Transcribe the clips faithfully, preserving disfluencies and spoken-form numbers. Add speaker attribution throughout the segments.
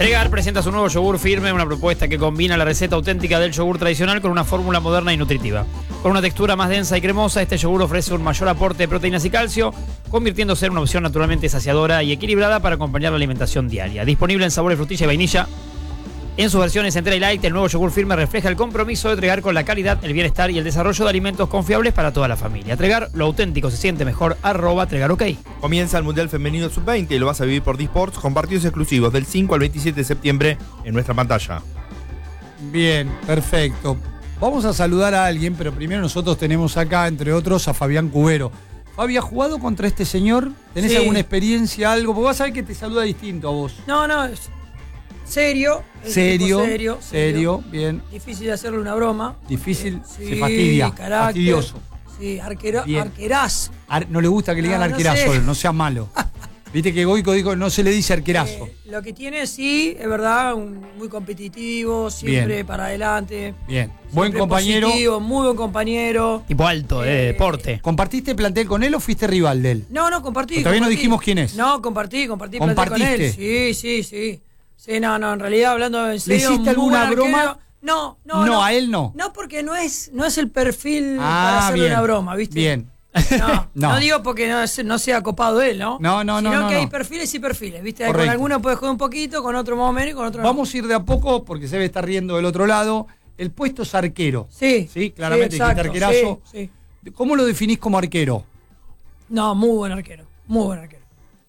Speaker 1: Tregar presenta su nuevo yogur firme, una propuesta que combina la receta auténtica del yogur tradicional con una fórmula moderna y nutritiva. Con una textura más densa y cremosa, este yogur ofrece un mayor aporte de proteínas y calcio, convirtiéndose en una opción naturalmente saciadora y equilibrada para acompañar la alimentación diaria. Disponible en sabores frutilla y vainilla. En sus versiones entera y light, el nuevo yogur firme refleja el compromiso de Tregar con la calidad, el bienestar y el desarrollo de alimentos confiables para toda la familia. Tregar, lo auténtico se siente mejor, arroba Tregar OK.
Speaker 2: Comienza el Mundial Femenino sub veinte y lo vas a vivir por D-Sports con partidos exclusivos del cinco al veintisiete de septiembre en nuestra pantalla.
Speaker 3: Bien, perfecto. Vamos a saludar a alguien, pero primero nosotros tenemos acá, entre otros, a Fabián Cubero. Fabi, ¿has jugado contra este señor? ¿Tenés
Speaker 4: Sí.
Speaker 3: alguna experiencia, algo? Porque vas a ver que te saluda distinto a vos.
Speaker 4: No, no, es serio. es
Speaker 3: Serio,
Speaker 4: tipo serio,
Speaker 3: serio, bien.
Speaker 4: Difícil de hacerle una broma.
Speaker 3: Difícil,
Speaker 4: Sí,
Speaker 3: se fastidia,
Speaker 4: carácter.
Speaker 3: fastidioso.
Speaker 4: Sí, arquera,
Speaker 3: Bien.
Speaker 4: arquerazo.
Speaker 3: Ar- no le gusta que le digan
Speaker 4: No, no
Speaker 3: arquerazo,
Speaker 4: sé.
Speaker 3: no sea malo. Viste que Goico dijo, no se le dice arquerazo.
Speaker 4: Eh, lo que tiene, sí, es verdad, un- muy competitivo, siempre
Speaker 3: Bien.
Speaker 4: para adelante.
Speaker 3: Bien, buen
Speaker 4: siempre
Speaker 3: compañero.
Speaker 4: positivo, muy buen compañero.
Speaker 1: Tipo alto, de
Speaker 4: Eh,
Speaker 1: deporte.
Speaker 3: ¿Compartiste plantel con él o fuiste rival de él?
Speaker 4: No, no, compartí.
Speaker 3: Pero todavía no
Speaker 4: compartí.
Speaker 3: dijimos quién es.
Speaker 4: No, compartí, compartí plantel con
Speaker 3: ¿Compartiste?
Speaker 4: él. Sí, sí, sí. Sí, no, no, en realidad, hablando en serio.
Speaker 3: hiciste
Speaker 4: muy
Speaker 3: alguna
Speaker 4: buen
Speaker 3: broma?
Speaker 4: arquero. No, no,
Speaker 3: No,
Speaker 4: no.
Speaker 3: a él no.
Speaker 4: No, porque no es, no es el perfil
Speaker 3: Ah,
Speaker 4: para hacerle
Speaker 3: bien.
Speaker 4: una broma, ¿viste?
Speaker 3: Bien.
Speaker 4: No,
Speaker 3: No.
Speaker 4: no digo porque no, es- no sea copado él, ¿no?
Speaker 3: No, no, no,
Speaker 4: Sino
Speaker 3: no,
Speaker 4: que
Speaker 3: no.
Speaker 4: hay perfiles y perfiles, ¿viste?
Speaker 3: Correcto.
Speaker 4: Con algunos puedes jugar un poquito, con otro más o menos y con otro no.
Speaker 3: Vamos a ir de a poco porque se debe estar riendo del otro lado. El puesto es arquero.
Speaker 4: Sí.
Speaker 3: Sí, claramente
Speaker 4: sí,
Speaker 3: dijiste
Speaker 4: exacto,
Speaker 3: arquerazo.
Speaker 4: sí, sí.
Speaker 3: ¿Cómo lo definís como arquero?
Speaker 4: No, muy buen arquero. Muy buen arquero.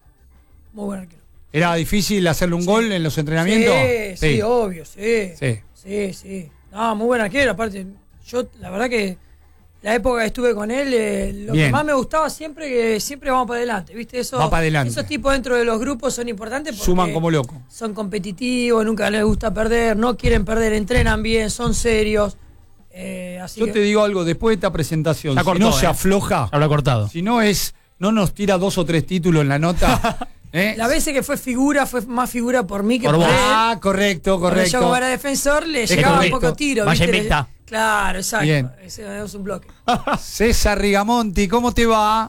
Speaker 4: Muy buen arquero.
Speaker 3: ¿Era difícil hacerle un gol en los entrenamientos?
Speaker 4: Sí, sí, obvio, sí.
Speaker 3: Sí.
Speaker 4: Sí, sí. No, muy buen arquero. Aparte, yo, la verdad que la época que estuve con él, eh, lo
Speaker 3: Bien.
Speaker 4: que más me gustaba siempre que siempre vamos para adelante, ¿viste? Eso,
Speaker 3: Va para adelante.
Speaker 4: Esos tipos dentro de los grupos son importantes porque
Speaker 3: Suman como loco.
Speaker 4: son competitivos, nunca les gusta perder, no quieren perder, entrenan bien, son serios. Eh, así
Speaker 3: Yo
Speaker 4: que,
Speaker 3: te digo algo, después de esta presentación,
Speaker 1: Ya
Speaker 3: si
Speaker 1: cortó,
Speaker 3: no se
Speaker 1: eh.
Speaker 3: afloja,
Speaker 1: Habrá cortado.
Speaker 3: si no es, no nos tira dos o tres títulos en la nota. ¿eh?
Speaker 4: la vez que fue figura, fue más figura por mí que
Speaker 1: Por
Speaker 4: por,
Speaker 1: vos.
Speaker 4: él.
Speaker 3: Ah, correcto,
Speaker 4: Cuando yo como
Speaker 3: correcto.
Speaker 4: era defensor, le
Speaker 3: Es
Speaker 4: llegaba
Speaker 3: correcto.
Speaker 4: un poco tiro.
Speaker 1: Vaya
Speaker 4: ¿viste?
Speaker 1: invicta.
Speaker 4: Claro, exacto.
Speaker 3: Bien.
Speaker 4: Ese es un bloque.
Speaker 3: César Rigamonti, ¿cómo te va?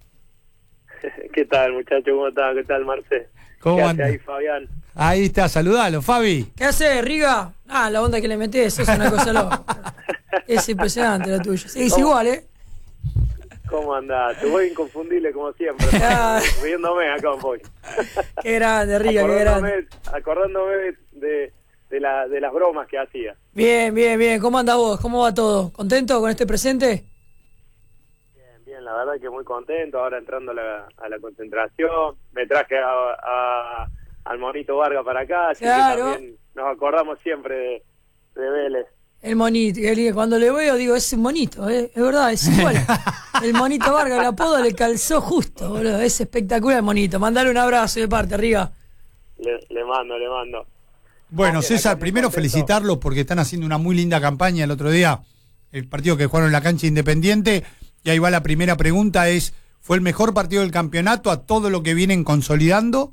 Speaker 5: ¿Qué tal, muchachos? ¿Cómo está? ¿Qué tal, Marce?
Speaker 3: ¿Cómo
Speaker 5: ¿Qué hace
Speaker 3: anda?
Speaker 5: ahí, Fabián?
Speaker 3: Ahí está, saludalo, Fabi.
Speaker 4: ¿Qué hace, Riga? Ah, la onda que le metés, es una cosa loca. Es impresionante la tuya. Sí, es
Speaker 5: ¿Cómo?
Speaker 4: igual, ¿eh?
Speaker 5: ¿Cómo andás? Te voy inconfundible como siempre.
Speaker 4: Ah.
Speaker 5: Riéndome acá voy.
Speaker 4: Qué grande, Riga, qué grande.
Speaker 5: acordándome acordándome de, de, la, de las bromas que hacía.
Speaker 4: Bien, bien, bien. ¿Cómo andás vos? ¿Cómo va todo? ¿Contento con este presente?
Speaker 5: Bien, bien, la verdad que muy contento. Ahora entrando a la, a la concentración. Me traje a, a- al Monito Vargas para acá. Así
Speaker 4: Claro.
Speaker 5: que también nos acordamos siempre de, de Vélez.
Speaker 4: El monito. el- Cuando le veo, digo, es un monito, ¿eh? Es verdad, es igual. El monito Vargas, el apodo le calzó justo, boludo. Es espectacular el monito. Mandale un abrazo de parte, Riga.
Speaker 5: Le, le mando, le mando.
Speaker 3: Bueno,
Speaker 5: Bien,
Speaker 3: César,
Speaker 5: acá muy
Speaker 3: primero
Speaker 5: contento.
Speaker 3: felicitarlos porque están haciendo una muy linda campaña el otro día, el partido que jugaron en la cancha Independiente. Y ahí va la primera pregunta, es, ¿fue el mejor partido del campeonato a todo lo que vienen consolidando?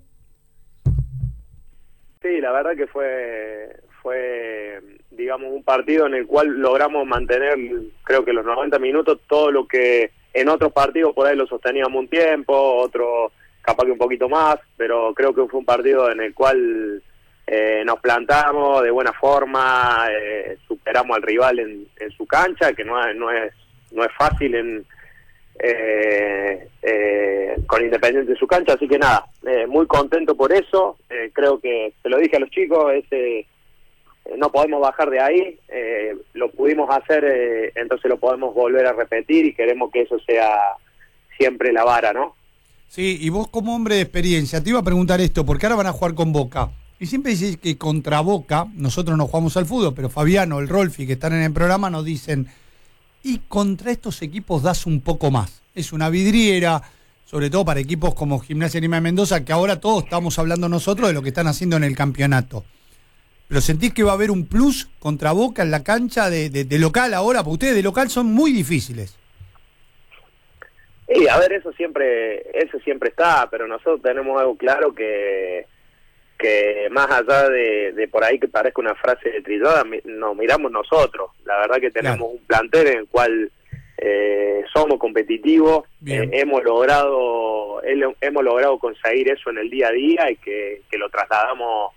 Speaker 5: Sí, la verdad que fue, fue, digamos, un partido en el cual logramos mantener, creo que los noventa minutos, todo lo que en otros partidos por ahí lo sosteníamos un tiempo, otro capaz que un poquito más, pero creo que fue un partido en el cual eh, nos plantamos de buena forma, eh, superamos al rival en, en su cancha, que no es, no es, no es fácil en eh, eh, con Independiente en su cancha, así que nada, eh, muy contento por eso. Eh, creo que se lo dije a los chicos, ese, eh, no podemos bajar de ahí, eh, lo pudimos hacer, eh, entonces lo podemos volver a repetir y queremos que eso sea siempre la vara, ¿no?
Speaker 3: Sí, y vos como hombre de experiencia, te iba a preguntar esto, porque ahora van a jugar con Boca. Y siempre dices que contra Boca, nosotros no jugamos al fútbol, pero Fabiano, el Rolfi, que están en el programa, nos dicen, y contra estos equipos das un poco más. Es una vidriera, sobre todo para equipos como Gimnasia Grima de Mendoza, que ahora todos estamos hablando nosotros de lo que están haciendo en el campeonato. Pero sentís que va a haber un plus contra Boca en la cancha de, de, de local ahora, porque ustedes de local son muy difíciles.
Speaker 5: Y a ver, eso siempre, eso siempre está, pero nosotros tenemos algo claro que, que más allá de, de por ahí que parezca una frase trillada, mi- nos miramos nosotros. La verdad que tenemos
Speaker 3: Claro.
Speaker 5: un plantel en el cual eh, somos competitivos,
Speaker 3: Bien.
Speaker 5: eh, hemos logrado, el- hemos logrado conseguir eso en el día a día y que, que lo trasladamos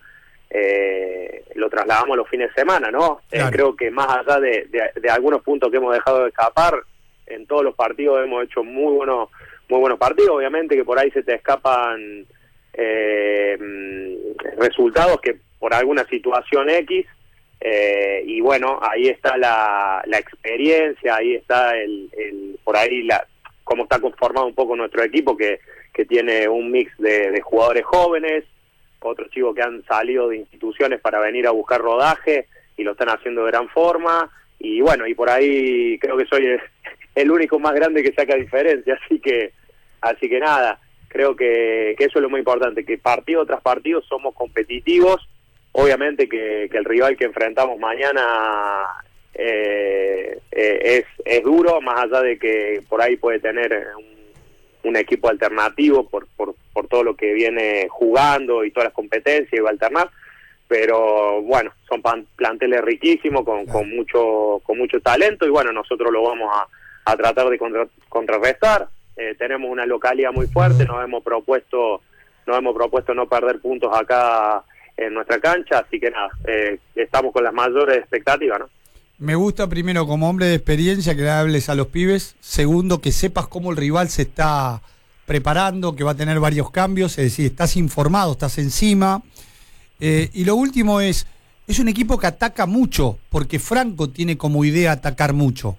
Speaker 5: eh, lo trasladamos los fines de semana, ¿no?
Speaker 3: Claro.
Speaker 5: Eh, creo que más allá de, de, de algunos puntos que hemos dejado de escapar, en todos los partidos hemos hecho muy buenos, muy buenos partidos. Obviamente que por ahí se te escapan eh, resultados que por alguna situación X, eh, y bueno, ahí está la, la experiencia, ahí está el, el por ahí la cómo está conformado un poco nuestro equipo, que, que tiene un mix de, de jugadores jóvenes, otros chicos que han salido de instituciones para venir a buscar rodaje y lo están haciendo de gran forma, y bueno, y por ahí creo que soy el, el único más grande que saca diferencia, así que así que nada, creo que, que eso es lo muy importante, que partido tras partido somos competitivos. Obviamente que, que el rival que enfrentamos mañana eh, eh, es, es duro, más allá de que por ahí puede tener un, un equipo alternativo por, por, por todo lo que viene jugando y todas las competencias y va a alternar, pero bueno, son pan, planteles riquísimos con, con mucho con mucho talento, y bueno, nosotros lo vamos a, a tratar de contra, contrarrestar. Eh, tenemos una localidad muy fuerte, nos hemos propuesto nos hemos propuesto no perder puntos acá en nuestra cancha, así que nada, eh, estamos con las mayores expectativas, ¿no?
Speaker 3: Me gusta, primero, como hombre de experiencia, que le hables a los pibes. Segundo, que sepas cómo el rival se está preparando, que va a tener varios cambios, es decir, estás informado, estás encima. Eh, y lo último es, es un equipo que ataca mucho, porque Franco tiene como idea atacar mucho.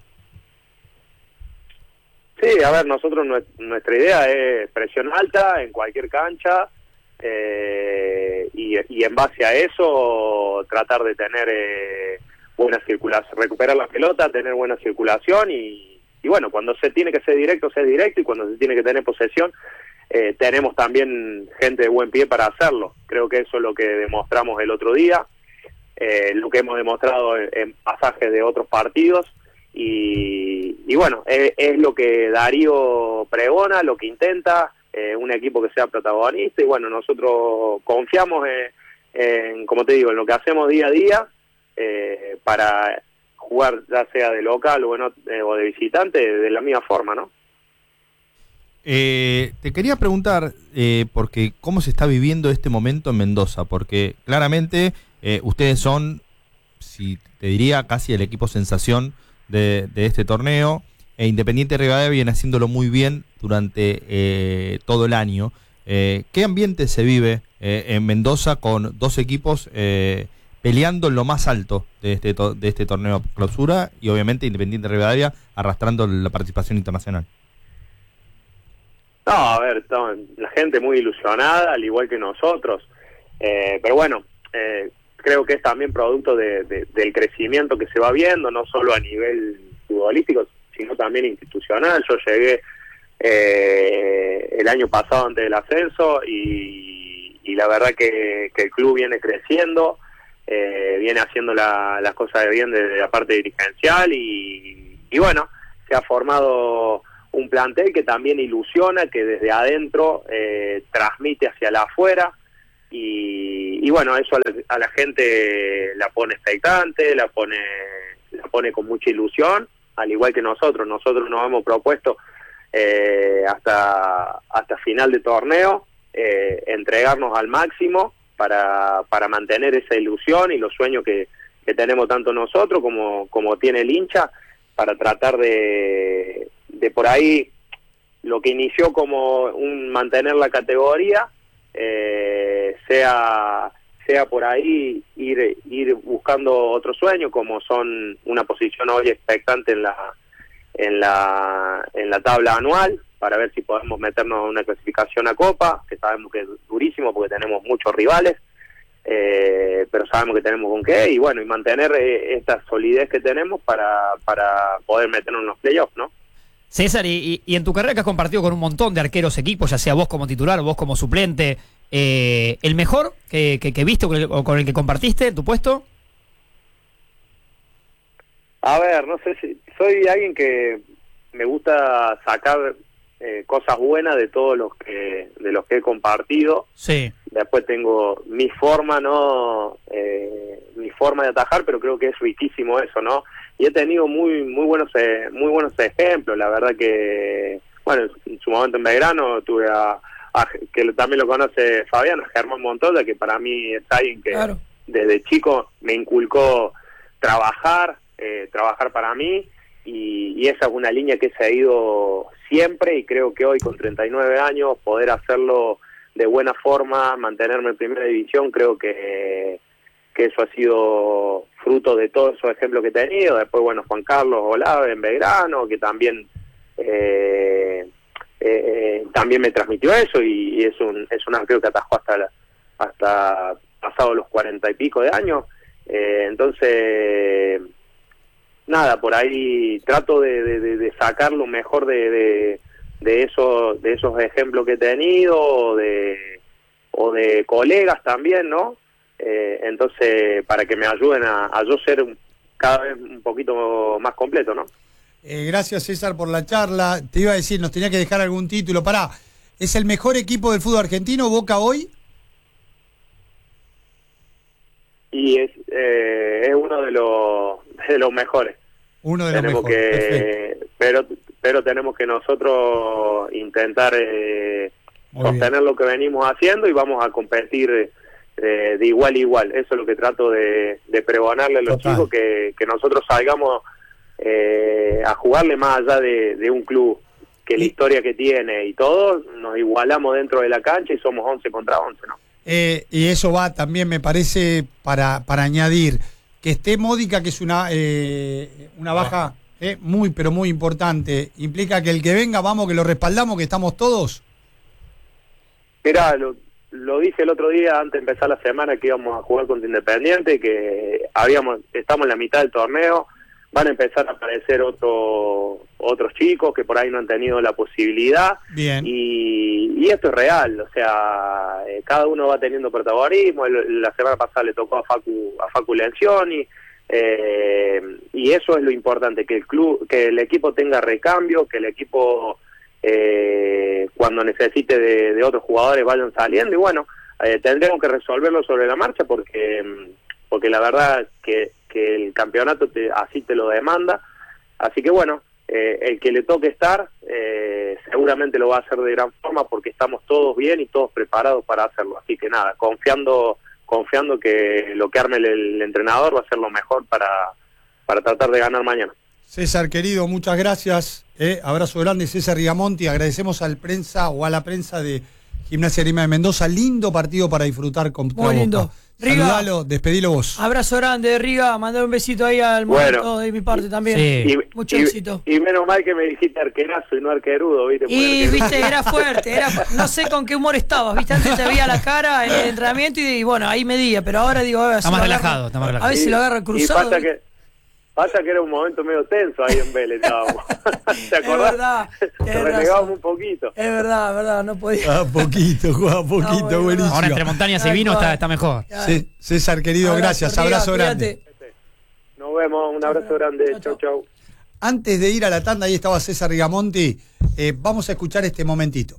Speaker 5: Sí, a ver, nosotros nuestra idea es presión alta en cualquier cancha, eh, y, y en base a eso tratar de tener eh, buena circulación, recuperar la pelota, tener buena circulación, y, y bueno, cuando se tiene que ser directo, ser directo, y cuando se tiene que tener posesión, eh, tenemos también gente de buen pie para hacerlo. Creo que eso es lo que demostramos el otro día, eh, lo que hemos demostrado en, en pasajes de otros partidos. Y, y bueno, es, es lo que Darío pregona, lo que intenta, eh, un equipo que sea protagonista, y bueno, nosotros confiamos en, en, como te digo, en lo que hacemos día a día, eh, para jugar ya sea de local o, en, eh, o de visitante de la misma forma, ¿no?
Speaker 2: Eh, te quería preguntar, eh, porque cómo se está viviendo este momento en Mendoza, porque claramente eh, ustedes son, si te diría, casi el equipo sensación De, de este torneo, e Independiente Rivadavia viene haciéndolo muy bien durante eh, todo el año. Eh, ¿Qué ambiente se vive eh, en Mendoza con dos equipos eh, peleando en lo más alto de este, to de este torneo clausura, y obviamente Independiente Rivadavia arrastrando la participación internacional?
Speaker 5: No, a ver, la gente muy ilusionada, al igual que nosotros, eh, pero bueno, eh, creo que es también producto de, de, del crecimiento que se va viendo, no solo a nivel futbolístico, sino también institucional. Yo llegué eh, el año pasado antes del ascenso, y, y la verdad que, que el club viene creciendo, eh, viene haciendo la, las cosas bien desde la parte dirigencial, y, y bueno, se ha formado un plantel que también ilusiona, que desde adentro eh, transmite hacia la afuera. Y, y bueno, eso a la, a la gente la pone expectante, la pone la pone con mucha ilusión, al igual que nosotros. Nosotros nos hemos propuesto eh, hasta hasta final de torneo eh, entregarnos al máximo para, para mantener esa ilusión y los sueños que, que tenemos tanto nosotros como, como tiene el hincha, para tratar de, de por ahí lo que inició como un mantener la categoría, Eh, sea sea por ahí ir ir buscando otro sueño, como son una posición hoy expectante en la en la en la tabla anual, para ver si podemos meternos en una clasificación a Copa, que sabemos que es durísimo porque tenemos muchos rivales, eh, pero sabemos que tenemos con qué, y bueno, y mantener eh, esta solidez que tenemos para para poder meternos en los playoffs, ¿no?
Speaker 1: César, y, y en tu carrera que has compartido con un montón de arqueros equipos, ya sea vos como titular o vos como suplente, eh, ¿el mejor que, que, que viste o, que, o con el que compartiste tu puesto?
Speaker 5: A ver, no sé si... Soy alguien que me gusta sacar eh, cosas buenas de todos los que de los que he compartido.
Speaker 1: Sí.
Speaker 5: Después tengo mi forma, ¿no? Eh, mi forma de atajar, pero creo que es riquísimo eso, ¿no? Y he tenido muy muy buenos muy buenos ejemplos. La verdad que, bueno, en su momento en Belgrano tuve a, a, que también lo conoce Fabián, a Germán Montoya, que para mí es alguien que
Speaker 4: Claro.
Speaker 5: desde chico me inculcó trabajar, eh, trabajar para mí, y, y esa es una línea que he seguido siempre, y creo que hoy con treinta y nueve años poder hacerlo de buena forma, mantenerme en primera división, creo que, que eso ha sido fruto de todos esos ejemplos que he tenido. Después, bueno, Juan Carlos Olave en Belgrano, que también eh, eh, también me transmitió eso, y, y es un es un arquero que atajó hasta la, hasta pasado los cuarenta y pico de años. Eh, entonces, nada, por ahí trato de, de, de sacar lo mejor de, de, de, esos, de esos ejemplos que he tenido, o de, o de colegas también, ¿no? Eh, entonces, para que me ayuden a, a yo ser un, cada vez un poquito más completo, ¿no?
Speaker 3: Eh, gracias, César, por la charla. Te iba a decir, nos tenía que dejar algún título. Pará, ¿es el mejor equipo del fútbol argentino, Boca, hoy?
Speaker 5: Y es, eh, es uno de los, de los mejores.
Speaker 3: Uno de los
Speaker 5: tenemos
Speaker 3: mejores.
Speaker 5: que
Speaker 3: Perfecto.
Speaker 5: pero pero tenemos que nosotros intentar eh,
Speaker 3: Muy
Speaker 5: sostener
Speaker 3: bien.
Speaker 5: lo que venimos haciendo, y vamos a competir eh, de igual a igual. Eso es lo que trato de, de pregonarle a los
Speaker 3: Total.
Speaker 5: chicos, que, que nosotros salgamos eh, a jugarle más allá de, de un club, que la
Speaker 3: Y-
Speaker 5: historia que tiene y todo, nos igualamos dentro de la cancha y somos once contra once, ¿no?
Speaker 3: Eh, y eso va también, me parece, para, para añadir, que esté Módica, que es una, eh, una baja eh, muy, pero muy importante. ¿Implica que el que venga, vamos, que lo respaldamos, que estamos todos?
Speaker 5: Mirá, lo, lo dije el otro día antes de empezar la semana, que íbamos a jugar contra Independiente, que habíamos estamos en la mitad del torneo, van a empezar a aparecer otro, otros chicos que por ahí no han tenido la posibilidad,
Speaker 3: Bien.
Speaker 5: y, y esto es real, o sea, eh, cada uno va teniendo protagonismo. El- la semana pasada le tocó a Facu, a Facu Lencioni, eh, y eso es lo importante, que el club, que el equipo tenga recambio, que el equipo eh, cuando necesite de, de otros jugadores vayan saliendo, y bueno, eh, tendremos que resolverlo sobre la marcha, porque porque la verdad que, que el campeonato te, así te lo demanda. Así que bueno, eh, el que le toque estar eh, seguramente lo va a hacer de gran forma, porque estamos todos bien y todos preparados para hacerlo. Así que nada, confiando confiando que lo que arme el, el entrenador va a ser lo mejor para, para tratar de ganar mañana.
Speaker 3: César, querido, muchas gracias. Eh, abrazo grande, César Rigamonti. Agradecemos al prensa o a la prensa de Gimnasia Grima de Mendoza. Lindo partido para disfrutar con
Speaker 4: Muy lindo. Riga.
Speaker 3: Saludalo, despedilo vos.
Speaker 4: Abrazo grande, Riga. Mandar un besito ahí al
Speaker 5: Bueno.
Speaker 4: momento de mi parte también.
Speaker 1: Sí.
Speaker 5: Y,
Speaker 4: Mucho
Speaker 5: y-
Speaker 4: éxito.
Speaker 5: Y menos mal que me dijiste arquerazo y no arquerudo, ¿viste?
Speaker 4: Y
Speaker 5: Porque-
Speaker 4: viste, era fuerte, era fu- no sé con qué humor estabas, viste, antes te veía la cara en el entrenamiento y, y bueno, ahí medía, pero ahora digo, a ver,
Speaker 1: Está
Speaker 4: si
Speaker 1: más
Speaker 4: lo
Speaker 1: relajado,
Speaker 4: agarro-
Speaker 1: está más
Speaker 4: a
Speaker 1: relajado.
Speaker 4: ver si lo agarra
Speaker 5: Y
Speaker 4: cruzado.
Speaker 5: pasa que, pasa que era un momento medio tenso ahí en Vélez, estábamos. ¿Te acordás?
Speaker 4: verdad, tenés
Speaker 5: Renegábamos
Speaker 4: razón.
Speaker 5: un poquito.
Speaker 4: Es verdad, es verdad, no podía.
Speaker 3: Ah, poquito, jugaba poquito,
Speaker 4: No, bueno,
Speaker 3: buenísimo.
Speaker 1: Ahora entre montañas y
Speaker 4: Tal
Speaker 1: vino
Speaker 4: cual.
Speaker 1: está, está mejor.
Speaker 3: C- César, querido, gracias.
Speaker 4: Riga,
Speaker 3: Abrazo
Speaker 4: cuídate.
Speaker 3: grande.
Speaker 5: Nos vemos, un abrazo grande.
Speaker 4: Chau,
Speaker 5: Chau,
Speaker 4: chau.
Speaker 5: chau.
Speaker 3: Antes de ir a la tanda, ahí estaba César Rigamonti. Eh, vamos a escuchar este momentito.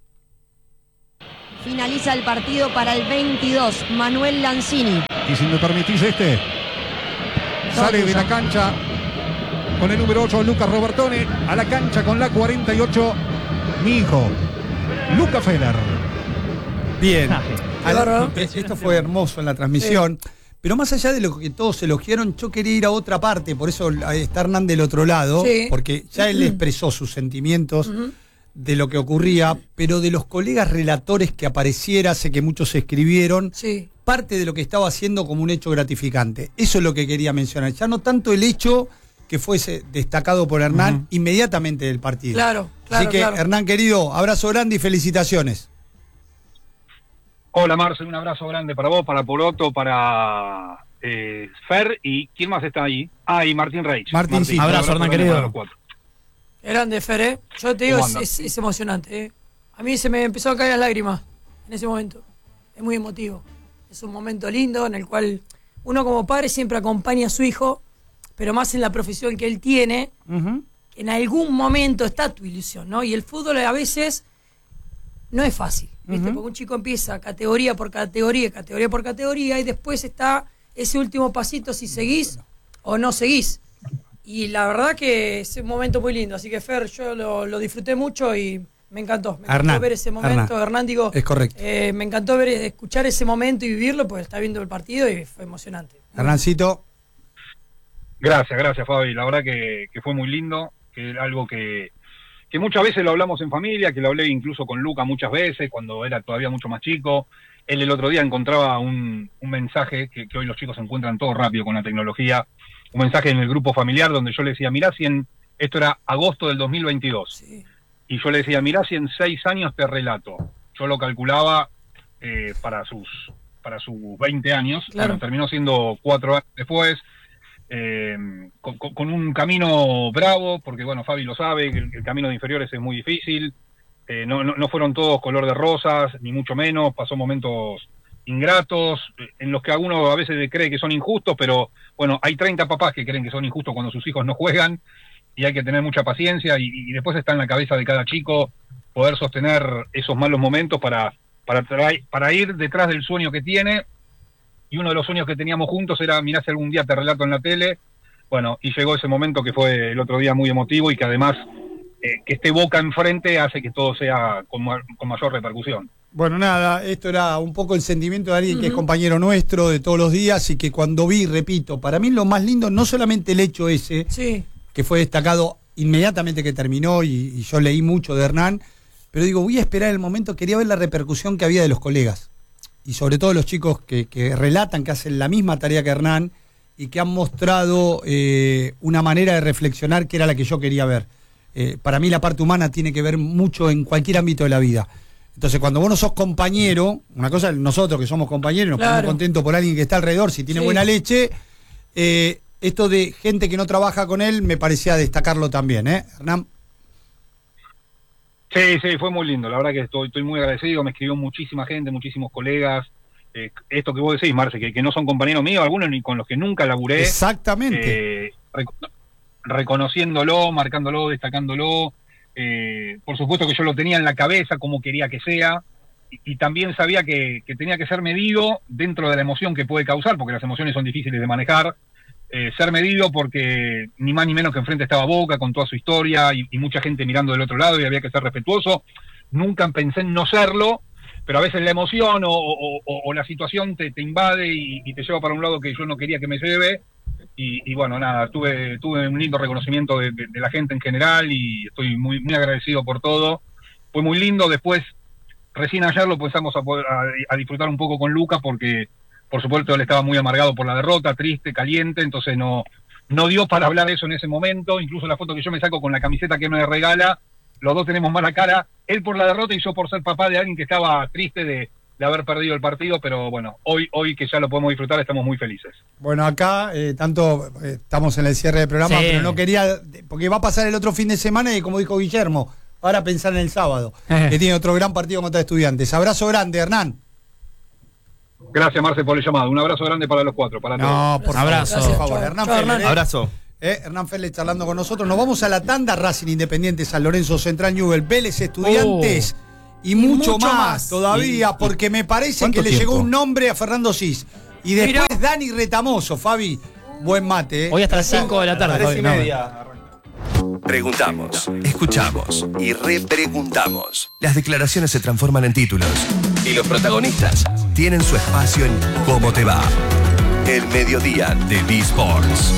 Speaker 6: Finaliza el partido para el veintidós, Manuel Lanzini.
Speaker 7: Y si me permitís este, sale de la cancha con el número ocho, Lucas Robertone, a la cancha con la cuarenta y ocho, mi hijo, Luca Feller.
Speaker 3: Bien. Al-
Speaker 4: bárbaro.
Speaker 3: eh, esto fue hermoso en la transmisión. Pero más allá de lo que todos elogiaron, yo quería ir a otra parte. Por eso eh, está Hernán del otro lado.
Speaker 4: Sí.
Speaker 3: Porque ya él expresó sus sentimientos de lo que ocurría. Pero de los colegas relatores que apareciera, sé que muchos escribieron.
Speaker 4: Sí.
Speaker 3: Parte de lo que estaba haciendo como un hecho gratificante. Eso es lo que quería mencionar. Ya no tanto el hecho que fuese destacado por Hernán inmediatamente del partido.
Speaker 4: Claro, claro,
Speaker 3: Así que,
Speaker 4: claro.
Speaker 3: Hernán querido, abrazo grande y felicitaciones.
Speaker 8: Hola Marcel, un abrazo grande para vos, para Poroto, para eh, Fer y ¿quién más está ahí? Ah, y Martín Reich.
Speaker 3: Martín, sí.
Speaker 8: un
Speaker 1: Abrazo, Hernán,
Speaker 8: grande
Speaker 1: querido.
Speaker 8: para los cuatro.
Speaker 4: Grande, Fer, ¿eh? Yo te digo,
Speaker 8: ¿Cómo
Speaker 4: es,
Speaker 8: anda?
Speaker 4: es- es emocionante, ¿eh? A mí se me empezó a caer las lágrimas en ese momento. Es muy emotivo. Es un momento lindo en el cual uno como padre siempre acompaña a su hijo, pero más en la profesión que él tiene, en algún momento está tu ilusión, ¿no? Y el fútbol a veces no es fácil, ¿viste? Porque un chico empieza categoría por categoría, categoría por categoría, y después está ese último pasito si seguís o no seguís. Y la verdad que es un momento muy lindo, así que Fer, yo lo, lo disfruté mucho y Me encantó, me
Speaker 3: Hernán,
Speaker 4: encantó ver ese momento,
Speaker 3: Hernán.
Speaker 4: Hernán, digo,
Speaker 3: Es correcto.
Speaker 4: eh, me encantó ver, escuchar ese momento y vivirlo, porque está viendo el partido y fue emocionante.
Speaker 3: Hernancito.
Speaker 8: Gracias, gracias Fabi, la verdad que, que fue muy lindo, que era algo que, que muchas veces lo hablamos en familia, que lo hablé incluso con Luca muchas veces, cuando era todavía mucho más chico. Él el otro día encontraba un, un mensaje, que, que hoy los chicos encuentran todo rápido con la tecnología, un mensaje en el grupo familiar donde yo le decía, mirá si en, esto era agosto del dos mil veintidós,
Speaker 4: Sí.
Speaker 8: y yo le decía, mirá si en seis años te relato. Yo lo calculaba eh, para sus para sus veinte años,
Speaker 4: Claro.
Speaker 8: bueno, terminó siendo cuatro años después, eh, con, con- con un camino bravo, porque bueno, Fabi lo sabe, que el, el camino de inferiores es muy difícil, eh, no, no, no fueron todos color de rosas, ni mucho menos, pasó momentos ingratos, eh, en los que algunos a veces cree que son injustos, pero bueno, hay treinta papás que creen que son injustos cuando sus hijos no juegan, y hay que tener mucha paciencia, y, y después está en la cabeza de cada chico poder sostener esos malos momentos para, para, trai- para ir detrás del sueño que tiene. Y uno de los sueños que teníamos juntos era, mirá si algún día te relato en la tele. Bueno, y llegó ese momento que fue el otro día muy emotivo, y que además eh, que esté Boca enfrente hace que todo sea con, ma- con mayor repercusión.
Speaker 3: Bueno, nada, esto era un poco el sentimiento de alguien que es
Speaker 4: Ujú.
Speaker 3: compañero nuestro de todos los días y que cuando vi, repito, para mí lo más lindo, no solamente el hecho ese,
Speaker 4: Sí,
Speaker 3: que fue destacado inmediatamente que terminó y, y yo leí mucho de Hernán, pero digo, voy a esperar el momento, quería ver la repercusión que había de los colegas y sobre todo los chicos que, que relatan, que hacen la misma tarea que Hernán y que han mostrado eh, una manera de reflexionar que era la que yo quería ver. Eh, para mí la parte humana tiene que ver mucho en cualquier ámbito de la vida. Entonces, cuando vos no sos compañero, una cosa es nosotros que somos compañeros, nos
Speaker 4: Claro.
Speaker 3: ponemos contentos por alguien que está alrededor, si tiene
Speaker 4: Sí.
Speaker 3: buena leche, eh, esto de gente que no trabaja con él me parecía destacarlo también, ¿eh, Hernán?
Speaker 8: Sí, sí, fue muy lindo, la verdad que estoy, estoy muy agradecido, me escribió muchísima gente, muchísimos colegas, eh, esto que vos decís, Marce, que, que no son compañeros míos, algunos ni con los que nunca laburé,
Speaker 3: Exactamente.
Speaker 8: eh, reco- reconociéndolo, marcándolo, destacándolo, eh, por supuesto que yo lo tenía en la cabeza como quería que sea, y, y también sabía que, que tenía que ser medido dentro de la emoción que puede causar, porque las emociones son difíciles de manejar, eh, ser medido porque ni más ni menos que enfrente estaba Boca con toda su historia y, y mucha gente mirando del otro lado y había que ser respetuoso. Nunca pensé en no serlo, pero a veces la emoción o, o- o- o la situación te, te invade y, y te lleva para un lado que yo no quería que me lleve. Y, y bueno, nada, tuve tuve un lindo reconocimiento de, de- de la gente en general y estoy muy, muy agradecido por todo. Fue muy lindo. Después, recién ayer lo empezamos a, poder, a, a disfrutar un poco con Luca porque, por supuesto, él estaba muy amargado por la derrota, triste, caliente, entonces no, no dio para hablar de eso en ese momento. Incluso la foto que yo me saco con la camiseta que me regala, los dos tenemos mala cara, él por la derrota y yo por ser papá de alguien que estaba triste de, de haber perdido el partido, pero bueno, hoy, hoy que ya lo podemos disfrutar estamos muy felices.
Speaker 3: Bueno, acá eh, tanto eh, estamos en el cierre del programa,
Speaker 1: Sí.
Speaker 3: pero no quería, porque va a pasar el otro fin de semana y como dijo Guillermo, ahora pensar en el sábado, que tiene otro gran partido contra Estudiantes. Abrazo grande, Hernán.
Speaker 8: Gracias, Marce, por el llamado. Un abrazo grande para los cuatro, para todos.
Speaker 3: No, por
Speaker 1: Abrazo.
Speaker 3: favor, por favor.
Speaker 4: Chao,
Speaker 3: Hernán
Speaker 4: chao,
Speaker 3: Feller,
Speaker 4: Hernán.
Speaker 3: ¿eh?
Speaker 2: Abrazo.
Speaker 3: Eh, Hernán Feller charlando con nosotros. Nos vamos a la tanda. Racing Independiente, San Lorenzo, Central Newell, Vélez, Estudiantes y, mucho,
Speaker 4: mucho
Speaker 3: más,
Speaker 4: más.
Speaker 3: todavía,
Speaker 2: Y- y-
Speaker 3: porque me parece
Speaker 2: ¿cuánto
Speaker 3: que le llegó
Speaker 2: tiempo?
Speaker 3: un nombre a Fernando Cis. Y después
Speaker 4: Mirá.
Speaker 3: Dani Retamoso, Fabi. Buen mate, ¿eh?
Speaker 1: Hoy hasta las cinco de la tarde.
Speaker 2: Tres
Speaker 1: Fabi,
Speaker 2: y
Speaker 1: no.
Speaker 2: media.
Speaker 9: Preguntamos, escuchamos y repreguntamos. Las declaraciones se transforman en títulos y los protagonistas tienen su espacio en ¿Cómo te va? El mediodía de B-Sports.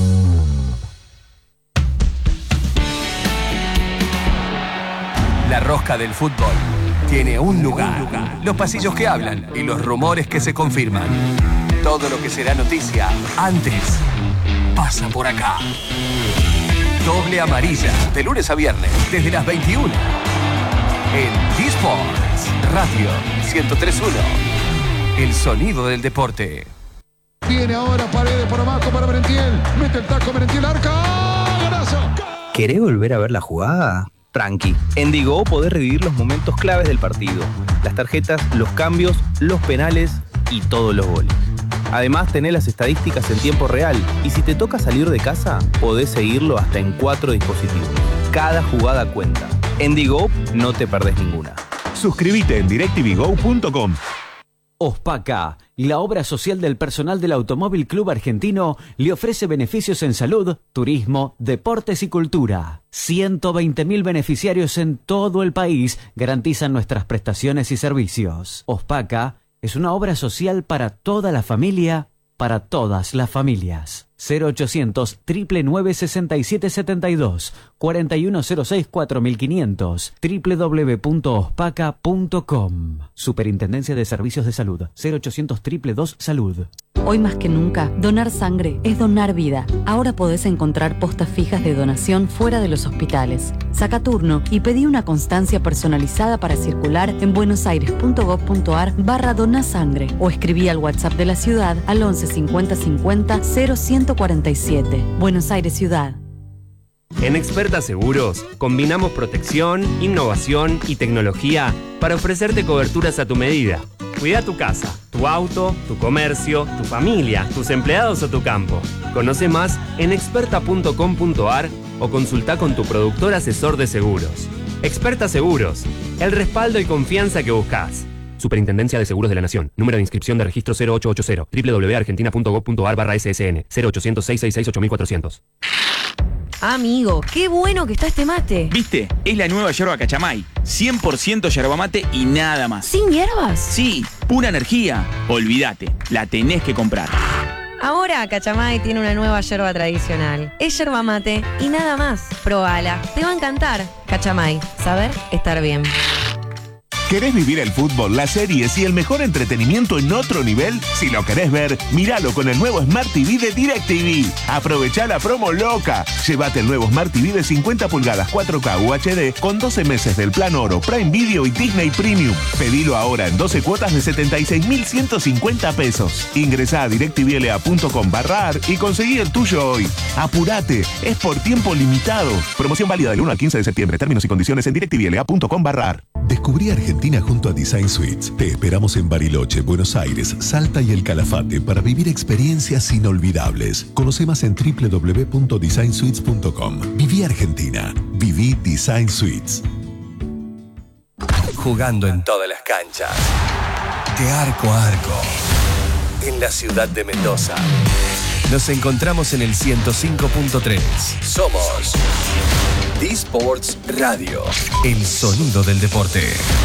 Speaker 9: La rosca del fútbol tiene un lugar, los pasillos que hablan y los rumores que se confirman. Todo lo que será noticia antes pasa por acá. Doble amarilla, de lunes a viernes, desde las veintiuna. En D-Sports Radio ciento tres punto uno. El sonido del deporte.
Speaker 7: Viene ahora Paredes por abajo para Merentiel. Mete el taco Merentiel, arca. ¡Golazo!
Speaker 10: ¿Querés volver a ver la jugada? Tranqui. En Digo podés revivir los momentos claves del partido. Las tarjetas, los cambios, los penales y todos los goles. Además, tenés las estadísticas en tiempo real y si te toca salir de casa, podés seguirlo hasta en cuatro dispositivos. Cada jugada cuenta. En Digo no te perdés ninguna.
Speaker 11: Suscríbete en directv go punto com. Ospaca, la obra social del personal del Automóvil Club Argentino, le ofrece beneficios en salud, turismo, deportes y cultura. ciento veinte mil beneficiarios en todo el país garantizan nuestras prestaciones y servicios. Ospaca es una obra social para toda la familia, para todas las familias. cero ochocientos, nueve nueve sesenta y siete setenta y dos, cuarenta y uno cero seis cuatro mil quinientos, doble u doble u doble u punto ospaca punto com. Superintendencia de Servicios de Salud. cero ochocientos, dos dos dos, salud.
Speaker 12: Hoy más que nunca, donar sangre es donar vida. Ahora podés encontrar postas fijas de donación fuera de los hospitales. Saca turno y pedí una constancia personalizada para circular en buenosaires.gov.ar barra donasangre o escribí al WhatsApp de la ciudad al once cincuenta cincuenta cero ciento cuarenta y siete. Buenos Aires Ciudad.
Speaker 13: En Experta Seguros combinamos protección, innovación y tecnología para ofrecerte coberturas a tu medida. Cuida tu casa, tu auto, tu comercio, tu familia, tus empleados o tu campo. Conoce más en experta punto com punto ar o consulta con tu productor asesor de seguros. Experta Seguros, el respaldo y confianza que buscas. Superintendencia de Seguros de la Nación. Número de inscripción de registro cero ocho ochenta. doble u doble u doble u punto argentina punto gov punto ar barra S S N. cero ochocientos, seiscientos sesenta y seis, ocho mil cuatrocientos.
Speaker 14: Amigo, qué bueno que está este mate.
Speaker 15: ¿Viste? Es la nueva yerba Cachamay. cien por ciento yerba mate y nada más.
Speaker 14: ¿Sin hierbas?
Speaker 15: Sí, pura energía. Olvídate, la tenés que comprar.
Speaker 14: Ahora Cachamay tiene una nueva yerba tradicional. Es yerba mate y nada más. Probala, te va a encantar. Cachamay, saber estar bien.
Speaker 16: ¿Querés vivir el fútbol, las series y el mejor entretenimiento en otro nivel? Si lo querés ver, míralo con el nuevo Smart T V de DirecTV. Aprovechá la promo loca. Llévate el nuevo Smart T V de cincuenta pulgadas cuatro K U H D con doce meses del plan oro, Prime Video y Disney Premium. Pedilo ahora en doce cuotas de setenta y seis mil ciento cincuenta pesos. Ingresá a directvla punto com barra ar y conseguí el tuyo hoy. Apurate, es por tiempo limitado. Promoción válida del uno al quince de septiembre. Términos y condiciones en directvla punto com barra ar.
Speaker 17: Descubrí Argentina junto a Design Suites. Te esperamos en Bariloche, Buenos Aires, Salta y El Calafate para vivir experiencias inolvidables. Conoce más en doble u doble u doble u punto design suites punto com. Viví Argentina. Viví Design Suites.
Speaker 9: Jugando en todas las canchas. De arco a arco. En la ciudad de Mendoza. Nos encontramos en el ciento cinco punto tres. Somos D-Sports Radio. El sonido del deporte.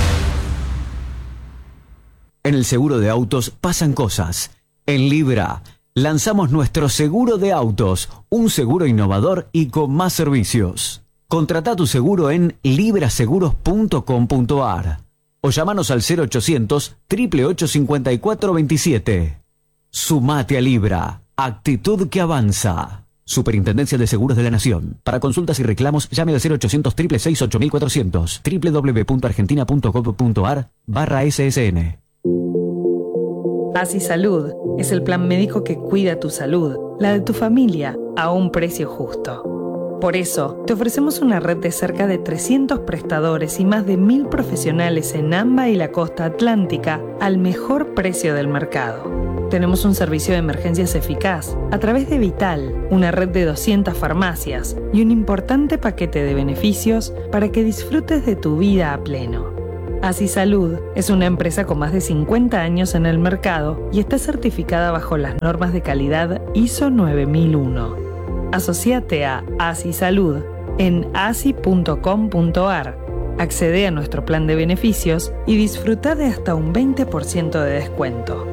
Speaker 11: En el seguro de autos pasan cosas. En Libra lanzamos nuestro seguro de autos, un seguro innovador y con más servicios. Contrata tu seguro en libraseguros punto com punto ar o llámanos al cero ochocientos, ocho ocho ocho, cinco cuatro dos siete. Sumate a Libra, actitud que avanza. Superintendencia de Seguros de la Nación. Para consultas y reclamos, llame al cero ochocientos, seis seis seis, ocho mil cuatrocientos. doble u doble u doble u punto argentina punto gov punto ar barra S S N.
Speaker 18: Así Salud es el plan médico que cuida tu salud, la de tu familia, a un precio justo. Por eso, te ofrecemos una red de cerca de trescientos prestadores y más de mil profesionales en AMBA y la costa atlántica al mejor precio del mercado. Tenemos un servicio de emergencias eficaz a través de Vital, una red de doscientas farmacias y un importante paquete de beneficios para que disfrutes de tu vida a pleno. Así Salud es una empresa con más de cincuenta años en el mercado y está certificada bajo las normas de calidad I S O nueve mil uno. Asociate a Así Salud en asi punto com punto ar. Accede a nuestro plan de beneficios y disfruta de hasta un veinte por ciento de descuento.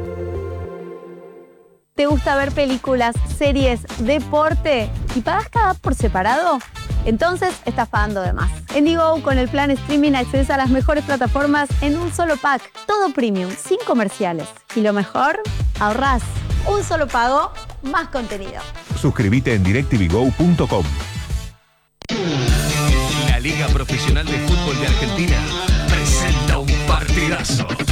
Speaker 19: ¿Te gusta ver películas, series, deporte y pagas cada por separado? Entonces estás pagando de más. En Digo, con el plan streaming accedes a las mejores plataformas en un solo pack. Todo premium, sin comerciales. Y lo mejor, ahorrás. Un solo pago, más contenido.
Speaker 16: Suscríbete en directvgo punto com.
Speaker 9: La Liga Profesional de Fútbol de Argentina presenta un partidazo.